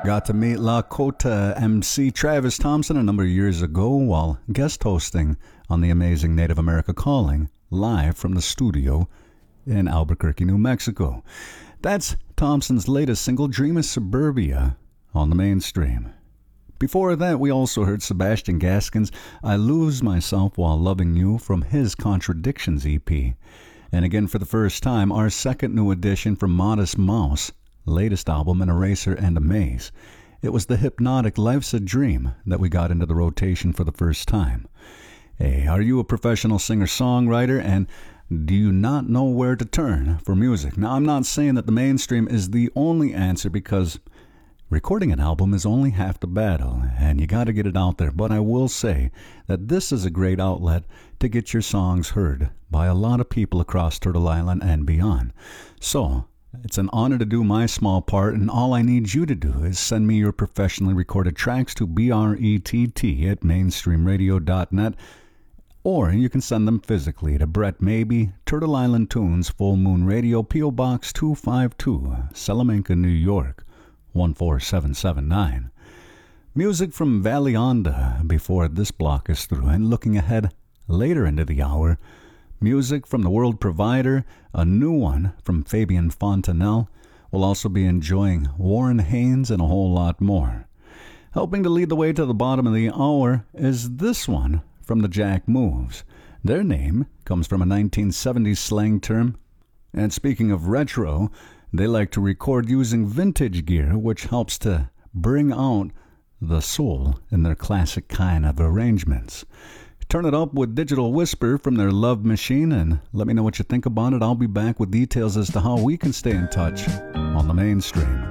Got to meet Lakota MC Travis Thompson a number of years ago while guest hosting on the amazing Native America Calling, live from the studio in Albuquerque, New Mexico. That's Thompson's latest single, Dream of Suburbia, on the mainstream. Before that, we also heard Sebastian Gaskin's I Lose Myself While Loving You from his Contradictions EP. And again, for the first time, our second new addition from Modest Mouse, latest album, An Eraser and a Maze. It was the hypnotic Life's a Dream that we got into the rotation for the first time. Hey, are you a professional singer-songwriter and do you not know where to turn for music? Now, I'm not saying that the mainstream is the only answer, because recording an album is only half the battle, and you got to get it out there. But I will say that this is a great outlet to get your songs heard by a lot of people across Turtle Island and beyond. So, it's an honor to do my small part, and all I need you to do is send me your professionally recorded tracks to brett@mainstreamradio.net, or you can send them physically to Brett Maybe, Turtle Island Tunes, Full Moon Radio, P.O. Box 252, Salamanca, New York, 14779. Music from Valleyonda before this block is through, and looking ahead later into the hour, music from The World Provider, a new one from Fabian Fontanelle. We'll also be enjoying Warren Haynes and a whole lot more. Helping to lead the way to the bottom of the hour is this one from the Jack Moves. Their name comes from a 1970s slang term. And speaking of retro, they like to record using vintage gear, which helps to bring out the soul in their classic kind of arrangements. Turn it up with Digital Whisper from their Love Machine, and let me know what you think about it. I'll be back with details as to how we can stay in touch on the mainstream.